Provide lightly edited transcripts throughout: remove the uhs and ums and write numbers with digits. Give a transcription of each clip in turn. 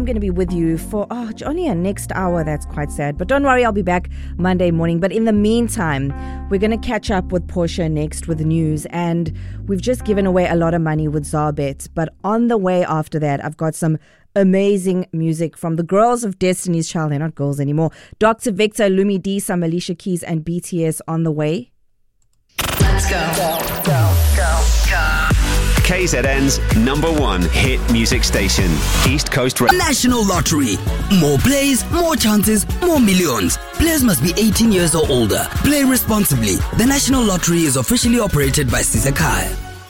I'm going to be with you for only a next hour. That's quite sad. But don't worry, I'll be back Monday morning. But in the meantime, we're going to catch up with Portia next with the news. And we've just given away a lot of money with Zarbet. But on the way after that, I've got some amazing music from the girls of Destiny's Child. They're not girls anymore. Dr. Victor, Lumi D, some Alicia Keys and BTS on the way. Let's go. KZN's #1 hit music station, East Coast Radio. National Lottery. More plays, more chances, more millions. Players must be 18 years or older. Play responsibly. The National Lottery is officially operated by Sisakai.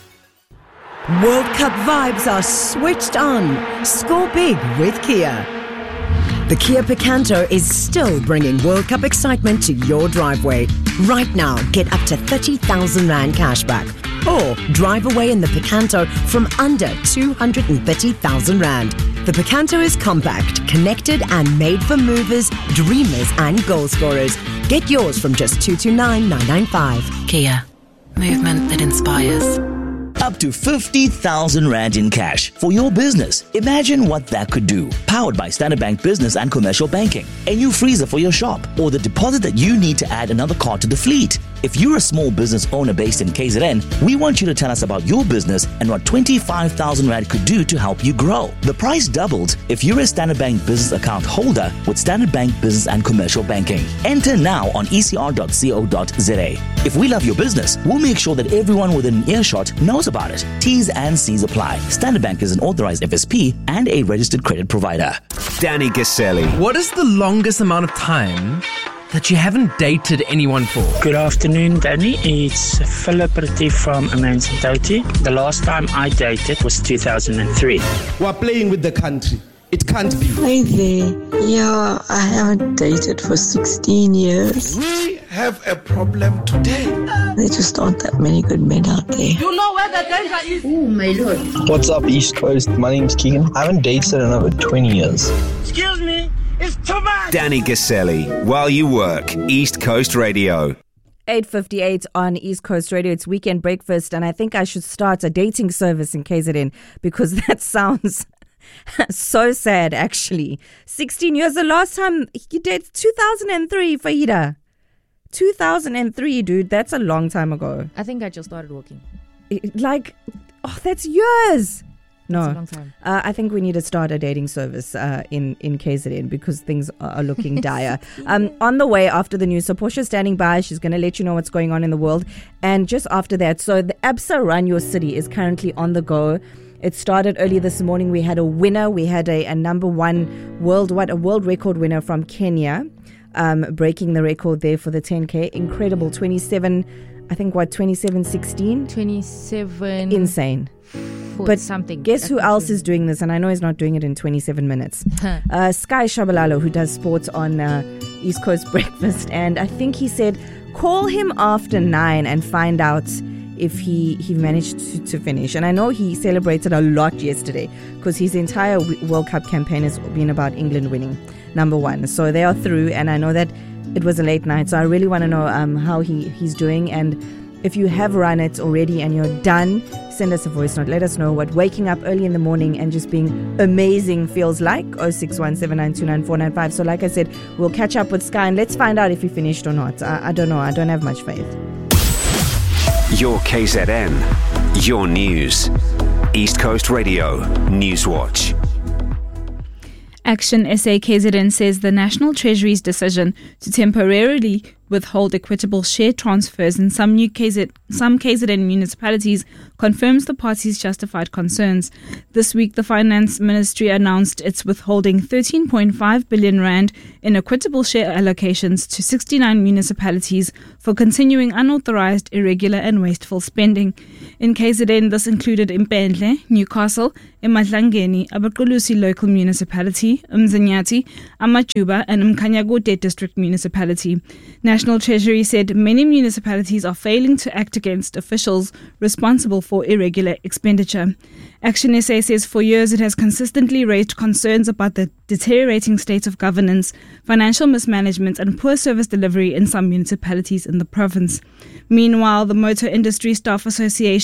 World Cup vibes are switched on. Score big with Kia. The Kia Picanto is still bringing World Cup excitement to your driveway. Right now, get up to 30,000 Rand cashback. Or drive away in the Picanto from under 230,000 Rand. The Picanto is compact, connected and made for movers, dreamers and goal scorers. Get yours from just 229,995. Kia. Movement that inspires. Up to 50,000 Rand in cash for your business. Imagine what that could do. Powered by Standard Bank Business and Commercial Banking. A new freezer for your shop, or the deposit that you need to add another car to the fleet. If you're a small business owner based in KZN, we want you to tell us about your business and what 25,000 Rand could do to help you grow. The price doubled if you're a Standard Bank Business account holder with Standard Bank Business and Commercial Banking. Enter now on ecr.co.za. If we love your business, we'll make sure that everyone within an earshot knows about it. T's and C's apply. Standard Bank is an authorized FSP and a registered credit provider. Danny Gaselli. What is the longest amount of time that you haven't dated anyone for? Good afternoon, Danny. It's Philip Retief from Emancipati. The last time I dated was 2003. We're playing with the country. It can't be. Hi there. Yeah, I haven't dated for 16 years. We have a problem today. There just aren't that many good men out there. You know where the danger is? Oh, my Lord. What's up, East Coast? My name's Keegan. I haven't dated in over 20 years. Excuse me? It's too much! Danny Gaselli, while you work, East Coast Radio. 8:58 on East Coast Radio. It's Weekend Breakfast, and I think I should start a dating service in KZN because that sounds so sad, actually. 16 years. The last time you dated, 2003, Faida. 2003, dude. That's a long time ago. I think I just started working. That's years. No, that's a long time. I think we need to start a dating service in KZN because things are looking dire. On the way after the news, so Portia's standing by. She's going to let you know what's going on in the world. And just after that, so the Absa Run Your City is currently on the go. It started early this morning. We had a winner. We had a #1 world record winner from Kenya, breaking the record there for the 10K. Incredible, 27:16? 27. Insane. But something. Guess who else is doing this? And I know he's not doing it in 27 minutes. Sky Shabalala, who does sports on East Coast Breakfast. And I think he said, call him after 9 and find out if he managed to finish. And I know he celebrated a lot yesterday because his entire World Cup campaign has been about England winning #1. So they are through, and I know that it was a late night. So I really want to know how he's doing. And if you have run it already and you're done, send us a voice note. Let us know what waking up early in the morning and just being amazing feels like. 0617929495. So like I said, we'll catch up with Sky and let's find out if he finished or not. I don't know. I don't have much faith. Your KZN, your news. East Coast Radio, Newswatch. Action SA KZN says the National Treasury's decision to temporarily withhold equitable share transfers in some KZN municipalities confirms the party's justified concerns. This week, the Finance Ministry announced it's withholding 13.5 billion rand in equitable share allocations to 69 municipalities for continuing unauthorized, irregular and wasteful spending. In KZN, this included Impendle, Newcastle, eMadlangeni, Abaqulusi Local Municipality, Umzanyati, Amajuba and Mkhanyagote District Municipality. National Treasury said many municipalities are failing to act against officials responsible for irregular expenditure. Action SA says for years it has consistently raised concerns about the deteriorating state of governance, financial mismanagement and poor service delivery in some municipalities in the province. Meanwhile, the Motor Industry Staff Association,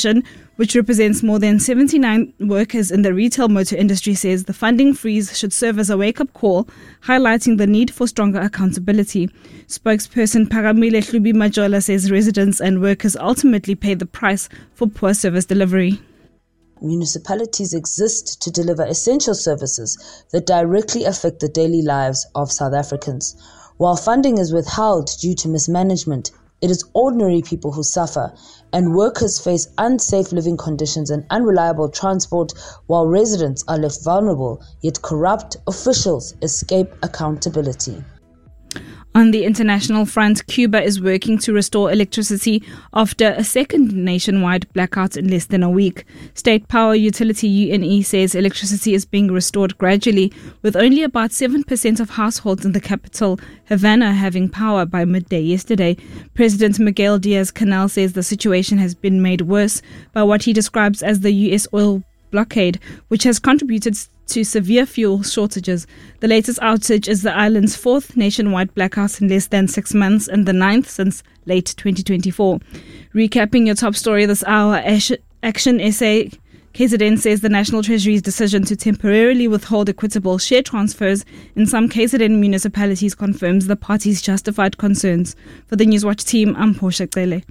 which represents more than 79 workers in the retail motor industry, says the funding freeze should serve as a wake-up call, highlighting the need for stronger accountability. Spokesperson Paramile Hlubi Majola says residents and workers ultimately pay the price for poor service delivery. Municipalities exist to deliver essential services that directly affect the daily lives of South Africans. While funding is withheld due to mismanagement, it is ordinary people who suffer, and workers face unsafe living conditions and unreliable transport, while residents are left vulnerable, yet corrupt officials escape accountability. On the international front, Cuba is working to restore electricity after a second nationwide blackout in less than a week. State Power Utility UNE says electricity is being restored gradually, with only about 7% of households in the capital, Havana, having power by midday yesterday. President Miguel Diaz-Canel says the situation has been made worse by what he describes as the U.S. oil blockade, which has contributed to severe fuel shortages. The latest outage is the island's fourth nationwide blackout in less than 6 months and the ninth since late 2024. Recapping your top story this hour, Action SA KZN says the National Treasury's decision to temporarily withhold equitable share transfers in some KZN municipalities confirms the party's justified concerns. For the Newswatch team, I'm Portia Cele.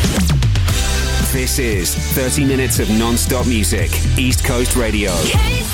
This is 30 minutes of non-stop music. East Coast Radio.